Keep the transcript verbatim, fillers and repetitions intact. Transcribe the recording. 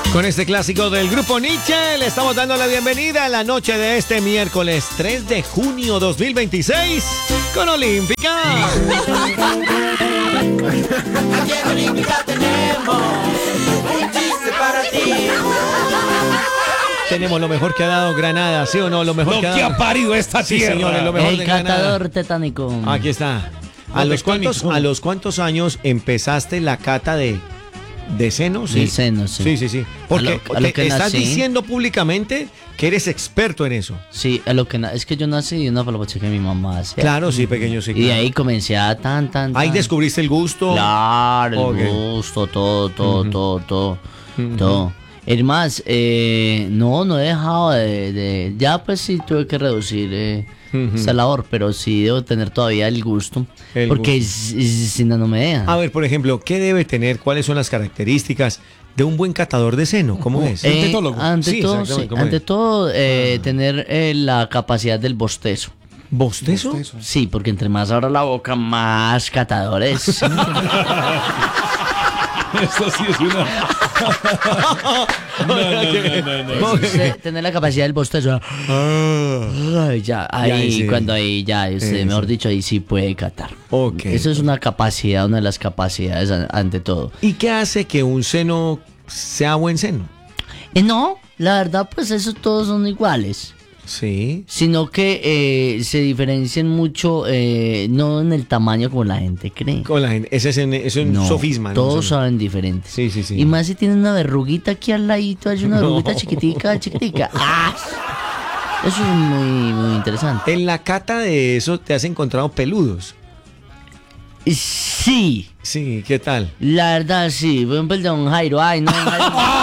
Con este clásico del grupo Nietzsche le estamos dando la bienvenida a la noche de este miércoles tres de junio dos mil veintiséis con Olímpica. Aquí en Olímpica tenemos un chiste para ti. Tenemos lo mejor que ha dado Granada, ¿sí o no? Lo mejor Lo que ha que dado. ha parido esta Sí, tierra. señores, lo mejor El de Granada. catador tetánico. Aquí está. ¿A No, los, cuántos, tectónico. ¿A los cuántos años empezaste la cata de, de senos? De senos, sí. Sí, sí, sí. Porque A lo- a lo te que estás nací. diciendo públicamente que eres experto en eso. Sí, a lo que na- es que yo nací de una palopache que mi mamá hacía. Claro, sí, pequeño, sí. Y de claro. ahí comencé a tan, tan, Ahí tan. descubriste el gusto. Claro, el Ok. gusto, todo, todo, todo, todo, todo. Es más, eh, no, no he dejado de, de- ya pues sí tuve que reducir eh, Ujú. esa labor, pero sí debo tener todavía el gusto, El porque gusto. si si- si no, no me deja. A ver, por ejemplo, ¿qué debe tener? ¿Cuáles son las características de un buen catador de seno? ¿Cómo es? Eh, tetólogo. ante Sí, todo, exactamente, sí, ¿cómo ante es? todo eh, tener eh, la capacidad del bostezo. ¿Bostezo? Sí, porque entre más abra la boca, más catadores. Esto sí es una. No, no, no, no, no. Usted tener la capacidad del bostezo. Ay, ya, ahí, ahí sí. cuando ahí ya, usted, Eso. mejor dicho, ahí sí puede catar. Ok. Eso es una capacidad, una de las capacidades a- ante todo. ¿Y qué hace que un seno sea buen seno? Eh, no, la verdad, pues esos todos son iguales. Sí. Sino que eh, se diferencian mucho, eh, no en el tamaño como la gente cree. Con la gente. Ese es, en- es un No, sofisma, ¿no? todos Son- saben diferentes. Sí, sí, sí. Y más si tienen una verruguita aquí al ladito, hay una verruguita chiquitica, chiquitica. ¡Ah! Eso es muy, muy interesante. En la cata de eso te has encontrado peludos. Sí, Sí, ¿qué tal? la verdad sí. Por ejemplo, el de don Jairo. Ay, no, don Jairo.